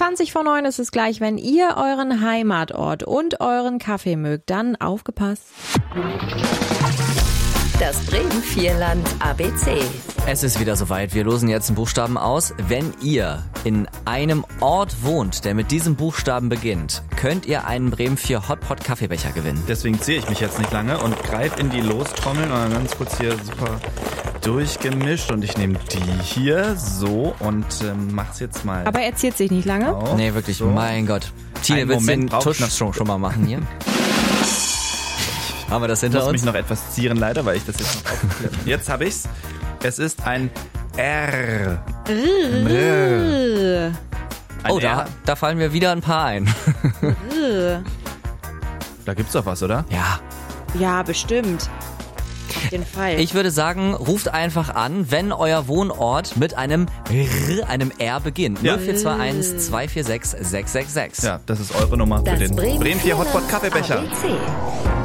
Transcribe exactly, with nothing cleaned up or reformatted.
zwanzig vor neun ist es gleich. Wenn ihr euren Heimatort und euren Kaffee mögt, dann aufgepasst. Das Bremen-Vierland A B C. Es ist wieder soweit. Wir losen jetzt einen Buchstaben aus. Wenn ihr in einem Ort wohnt, der mit diesem Buchstaben beginnt, könnt ihr einen Bremen vier Hotpot Kaffeebecher gewinnen. Deswegen ziehe ich mich jetzt nicht lange und greife in die Lostrommel und dann ganz kurz hier super durchgemischt. Und ich nehme die hier so und ähm, mach's jetzt mal. Aber er ziert sich nicht lange. Auf. Nee, wirklich, So. mein Gott. Tine, Einen willst du den Moment brauch ich Tusch noch. schon, schon mal machen hier? Haben wir das Ich hinter muss uns? mich noch etwas zieren, leider, weil ich das jetzt noch aufkläre. Jetzt habe ich's. Es ist ein R. Äh. Ein Oh, da, R. da fallen mir wieder ein paar ein. Äh. Da gibt's doch was, oder? Ja. Ja, bestimmt. Auf jeden Fall. Ich würde sagen, ruft einfach an, wenn euer Wohnort mit einem R, einem R beginnt. Ja. null vier zwei eins, zwei vier sechs, sechs sechs sechs. Ja, das ist eure Nummer Das für den Bremen Bremen vier Hotpot Vierland Kaffeebecher. A B C.